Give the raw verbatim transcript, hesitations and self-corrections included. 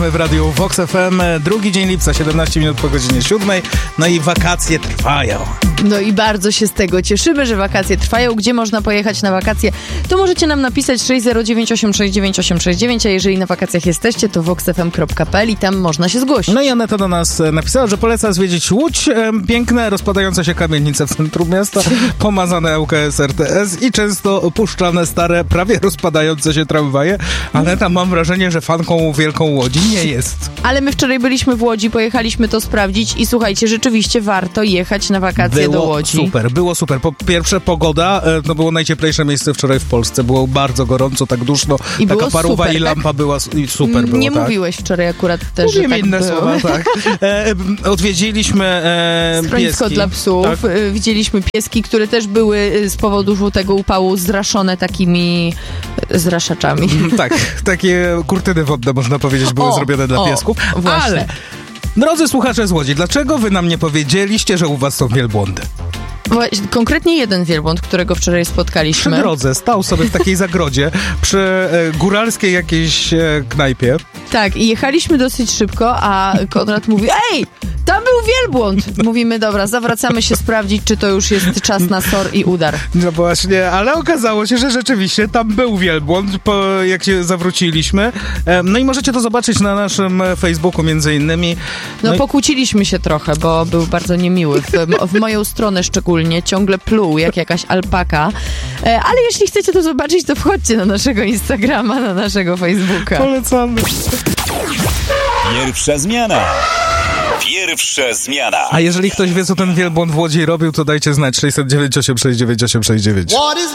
W radiu Vox F M, drugi dzień lipca, siedemnaście minut po godzinie siódmej, no i wakacje trwają. No i bardzo się z tego cieszymy, że wakacje trwają. Gdzie można pojechać na wakacje? To możecie nam napisać sześć zero dziewięć osiem sześć dziewięć osiem sześć dziewięć, a jeżeli na wakacjach jesteście, to vox f m kropka p l i tam można się zgłosić. No i Aneta do nas napisała, że poleca zwiedzić Łódź, piękne, rozpadające się kamienice w centrum miasta, pomazane L K S R T S i często puszczane stare, prawie rozpadające się tramwaje. Aneta, mam wrażenie, że fanką wielką Łodzi nie jest. Ale my wczoraj byliśmy w Łodzi, pojechaliśmy to sprawdzić i słuchajcie, rzeczywiście warto jechać na wakacje było do Łodzi. Super, było super. Po pierwsze pogoda, to było najcieplejsze miejsce wczoraj w Polsce. Było bardzo gorąco, tak duszno. I taka było paruwa super, i lampa tak? była i super było, Nie tak? mówiłeś wczoraj akurat też, Mówimy że tak inne było. słowa, tak. E, odwiedziliśmy e, Schronisko pieski. dla psów. Tak. Widzieliśmy pieski, które też były z powodu żółtego upału zraszone takimi zraszaczami. Tak, takie kurtyny wodne, można powiedzieć, były O, zrobione dla o, piesków. właśnie. Ale, drodzy słuchacze z Łodzi, dlaczego wy nam nie powiedzieliście, że u was są wielbłądy? Właśnie, konkretnie jeden wielbłąd, którego wczoraj Przy spotkaliśmy. drodze stał sobie w takiej zagrodzie, przy e, góralskiej jakiejś e, knajpie. Tak, i jechaliśmy dosyć szybko, a Konrad mówi, ej, tam był wielbłąd. Mówimy, dobra, zawracamy się sprawdzić, czy to już jest czas na sor i udar. No właśnie, ale okazało się, że rzeczywiście tam był wielbłąd, po, jak się zawróciliśmy. E, no i możecie to zobaczyć na naszym Facebooku między innymi. No, No i- pokłóciliśmy się trochę, bo był bardzo niemiły. W, w moją stronę szczególnie, ciągle pluł jak jakaś alpaka. E, ale jeśli chcecie to zobaczyć, to wchodźcie na naszego Instagrama, na naszego Facebooka. Polecamy. Pierwsza zmiana. Pierwsza zmiana. A jeżeli ktoś wie, co ten wielbłąd w Łodzi robił, to dajcie znać sześć zero dziewięć osiem sześć dziewięć osiem sześć dziewięć.